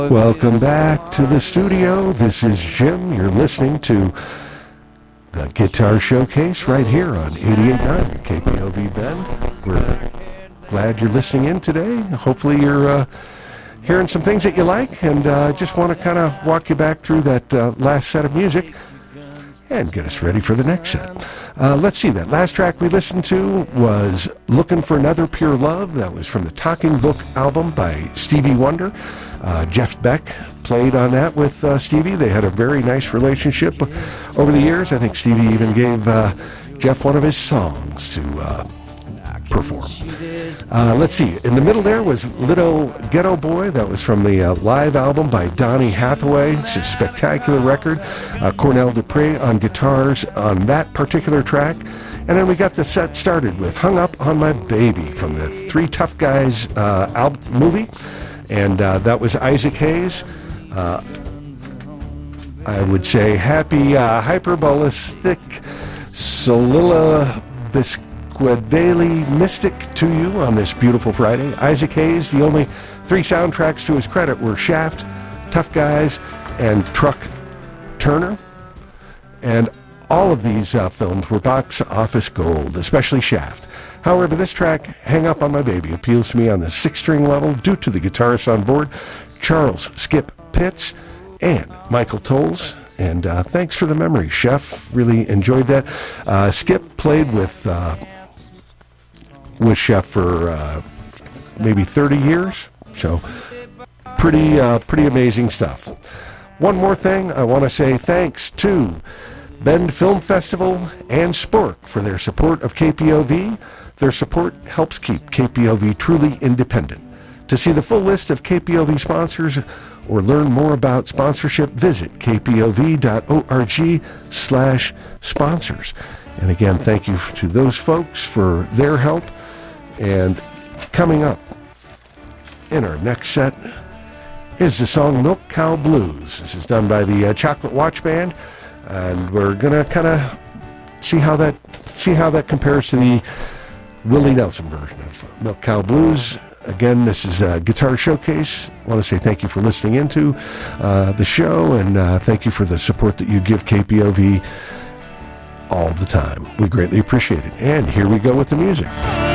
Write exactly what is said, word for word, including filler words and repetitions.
Welcome back to the studio. This is Jim. You're listening to the Guitar Showcase right here on eighty-eight point nine K P O V Bend. We're glad you're listening in today. Hopefully you're uh, hearing some things that you like, and uh, just want to kind of walk you back through that uh, last set of music and get us ready for the next set. Uh, let's see, that last track we listened to was Looking for Another Pure Love. That was from the Talking Book album by Stevie Wonder. Uh, Jeff Beck played on that with uh, Stevie. They had a very nice relationship over the years. I think Stevie even gave uh, Jeff one of his songs to uh, perform. Uh, let's see, in the middle there was Little Ghetto Boy. That was from the uh, live album by Donny Hathaway. It's a spectacular record. Uh, Cornell Dupree on guitars on that particular track. And then we got the set started with Hung Up on My Baby from the Three Tough Guys uh, album movie. And uh, that was Isaac Hayes. Uh, I would say happy uh, hyperbolistic solilabisquidally mystic to you on this beautiful Friday. Isaac Hayes, the only three soundtracks to his credit were Shaft, Tough Guys, and Truck Turner. And all of these uh, films were box office gold, especially Shaft. However, this track, Hang Up on My Baby, appeals to me on the six-string level due to the guitarists on board, Charles Skip Pitts and Michael Tolles. And uh, thanks for the memory, Chef. Really enjoyed that. Uh, Skip played with uh, with Chef for uh, maybe thirty years, so pretty uh, pretty amazing stuff. One more thing, I want to say thanks to Bend Film Festival and Spork for their support of K P O V. Their support helps keep K P O V truly independent. To see the full list of K P O V sponsors or learn more about sponsorship, visit kpov.org slash sponsors. And again, thank you to those folks for their help. And coming up in our next set is the song Milk Cow Blues. This is done by the uh, Chocolate Watch Band. And we're going to kind of see how that see how that compares to the Willie Nelson version of Milk Cow Blues. Again, this is a Guitar Showcase. I want to say thank you for listening into uh, the show, and uh, thank you for the support that you give K P O V all the time. We greatly appreciate it. And here we go with the music.